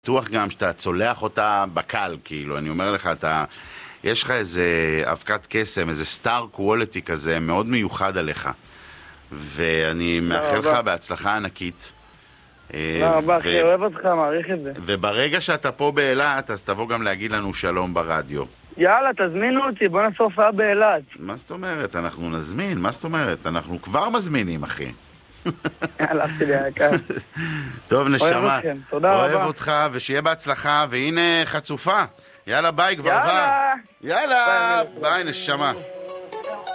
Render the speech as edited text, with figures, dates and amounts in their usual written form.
בטוח גם שאתה צולח אותה בקל, כאילו, אני אומר לך, יש לך איזה אבקת קסם, איזה סטאר קוואליטי כזה, מאוד מיוחד עליך. ואני מאחל לך בהצלחה ענקית. תודה רבה, אחי, אוהב אותך, מעריך את זה. וברגע שאתה פה באילת, אז תבוא גם להגיד לנו שלום ברדיו. יאללה, תזמינו אותי, בוא נעשה הופעה באילת. מה זאת אומרת? אנחנו נזמין, מה זאת אומרת? אנחנו כבר מזמינים, אחי. יאללה, אחי יקר. טוב, נשמה. אוהב אתכם, תודה רבה. אוהב אותך, ושיהיה בהצלחה, והנה חצופה. יאללה, ביי, גברבה. יאללה. יאללה, ביי, נשמה.